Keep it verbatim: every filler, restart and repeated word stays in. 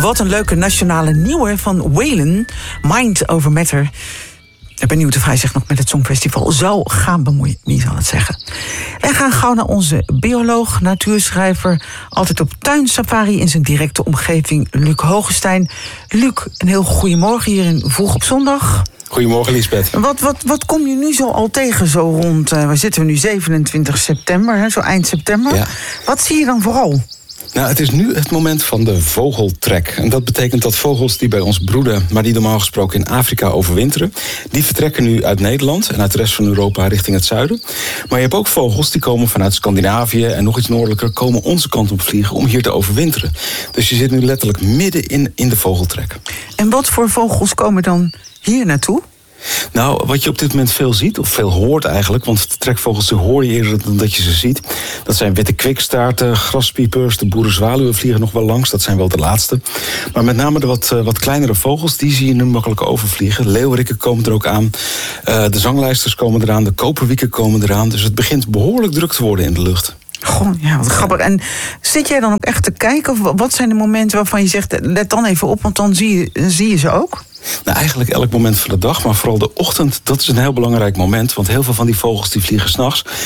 Wat een leuke nationale nieuwe van Waylon, Mind Over Matter. Ik ben benieuwd of hij zich nog met het Songfestival zou gaan bemoeien. Wie zal het zeggen? Wij gaan gauw naar onze bioloog, natuurschrijver, altijd op tuinsafari in zijn directe omgeving, Luc Hogestein. Luc, een heel goedemorgen hier in Vroeg op Zondag. Goedemorgen, Liesbeth. Wat, wat, wat kom je nu zo al tegen, zo rond, uh, waar zitten we nu, zevenentwintig september, hè, zo eind september. Ja. Wat zie je dan vooral? Nou, het is nu het moment van de vogeltrek. En dat betekent dat vogels die bij ons broeden, maar die normaal gesproken in Afrika overwinteren, die vertrekken nu uit Nederland en uit de rest van Europa richting het zuiden. Maar je hebt ook vogels die komen vanuit Scandinavië en nog iets noordelijker, komen onze kant op vliegen om hier te overwinteren. Dus je zit nu letterlijk midden in, in de vogeltrek. En wat voor vogels komen dan hier naartoe? Nou, wat je op dit moment veel ziet, of veel hoort eigenlijk, want de trekvogels die hoor je eerder dan dat je ze ziet. Dat zijn witte kwikstaarten, graspiepers, de boerenzwaluwen vliegen nog wel langs, dat zijn wel de laatste. Maar met name de wat, uh, wat kleinere vogels, die zie je nu makkelijk overvliegen. Leeuweriken komen er ook aan, uh, de zanglijsters komen eraan, de koperwieken komen eraan. Dus het begint behoorlijk druk te worden in de lucht. Goh, ja, wat grappig. En zit jij dan ook echt te kijken? Of wat zijn de momenten waarvan je zegt, let dan even op, want dan zie je, zie je ze ook? Nou, eigenlijk elk moment van de dag, maar vooral de ochtend, dat is een heel belangrijk moment. Want heel veel van die vogels die vliegen 's nachts.